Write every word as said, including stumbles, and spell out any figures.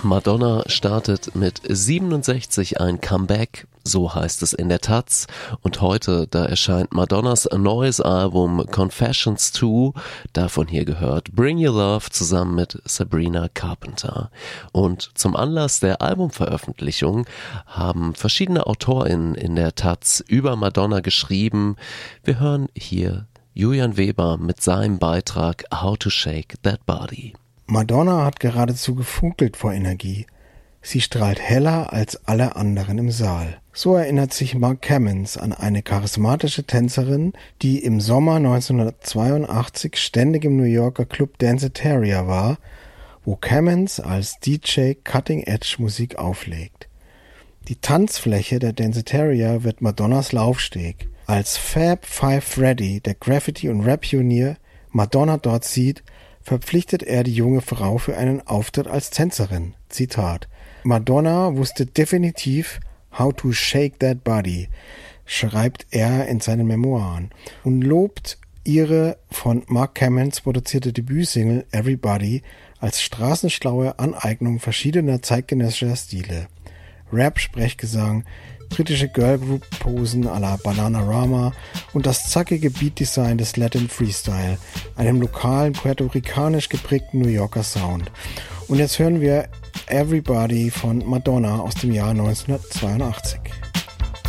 Madonna startet mit siebenundsechzig ein Comeback, so heißt es in der Taz. Und heute, da erscheint Madonnas neues Album Confessions zwei, davon hier gehört Bring Your Love zusammen mit Sabrina Carpenter. Und zum Anlass der Albumveröffentlichung haben verschiedene AutorInnen in der Taz über Madonna geschrieben. Wir hören hier Julian Weber mit seinem Beitrag How to Shake That Body. Madonna hat geradezu gefunkelt vor Energie. Sie strahlt heller als alle anderen im Saal. So erinnert sich Mark Cammons an eine charismatische Tänzerin, die im Sommer neunzehnhundertzweiundachtzig ständig im New Yorker Club Danceteria war, wo Cammons als D J Cutting-Edge-Musik auflegt. Die Tanzfläche der Danceteria wird Madonnas Laufsteg. Als Fab Five Freddy, der Graffiti- und Rap-Pionier, Madonna dort sieht, verpflichtet er die junge Frau für einen Auftritt als Tänzerin. Zitat: Madonna wusste definitiv how to shake that body, schreibt er in seinen Memoiren und lobt ihre von Mark Cammons produzierte Debütsingle Everybody als straßenschlaue Aneignung verschiedener zeitgenössischer Stile. Rap, Sprechgesang, britische Girlgroup-Posen à la Bananarama und das zackige Beatdesign des Latin Freestyle, einem lokalen, puerto-ricanisch geprägten New Yorker Sound. Und jetzt hören wir Everybody von Madonna aus dem Jahr neunzehnhundertzweiundachtzig.